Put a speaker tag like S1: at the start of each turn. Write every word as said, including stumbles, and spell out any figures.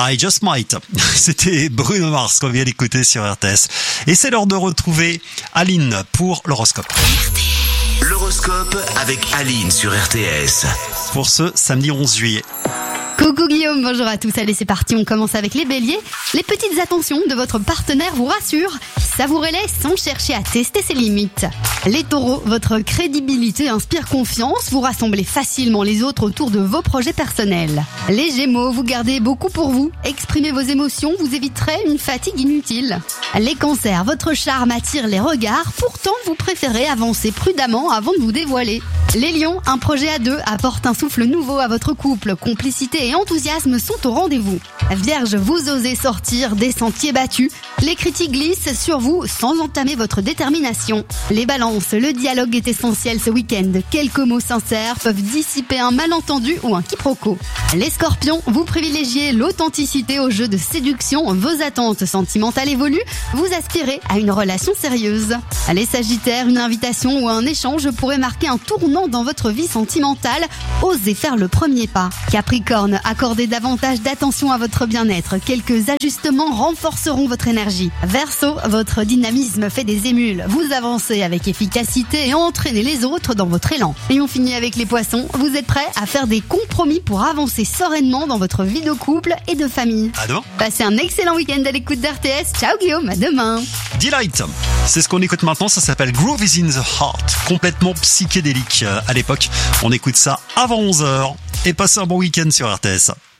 S1: I Just Might. C'était Bruno Mars qu'on vient d'écouter sur R T S. Et c'est l'heure de retrouver Aline pour l'horoscope.
S2: L'horoscope avec Aline sur R T S.
S1: Pour ce samedi onze juillet.
S3: Coucou Guillaume, bonjour à tous. Allez, c'est parti, on commence avec les béliers. Les petites attentions de votre partenaire vous rassurent. Savourez-les sans chercher à tester ses limites. Les taureaux, votre crédibilité inspire confiance. Vous rassemblez facilement les autres autour de vos projets personnels. Les gémeaux, vous gardez beaucoup pour vous. Exprimez vos émotions, vous éviterez une fatigue inutile. Les cancers, votre charme attire les regards. Pourtant, vous préférez avancer prudemment avant de vous dévoiler. Les lions, un projet à deux apporte un souffle nouveau à votre couple. Complicité et enthousiasme sont au rendez-vous. Vierge, vous osez sortir des sentiers battus. Les critiques glissent sur vous sans entamer votre détermination. Les balances, le dialogue est essentiel ce week-end. Quelques mots sincères peuvent dissiper un malentendu ou un quiproquo. Les scorpions, vous privilégiez l'authenticité au jeu de séduction. Vos attentes sentimentales évoluent. Vous aspirez à une relation sérieuse. Les sagittaires, une invitation ou un échange pourrait marquer un tournant dans votre vie sentimentale. Osez faire le premier pas. Capricorne, accordez davantage d'attention à votre bien-être. Quelques ajustements renforceront votre énergie. Verseau, votre dynamisme fait des émules. Vous avancez avec efficacité et entraînez les autres dans votre élan. Et on finit avec les poissons. Vous êtes prêts à faire des compromis pour avancer sereinement dans votre vie de couple et de famille.
S1: À demain.
S3: Passez un excellent week-end à l'écoute d'R T S. Ciao Guillaume, à demain.
S1: Delight, c'est ce qu'on écoute maintenant, ça s'appelle Groove is in the Heart, complètement psychédélique. À l'époque, on écoute ça avant onze heures et passez un bon week-end sur R T S.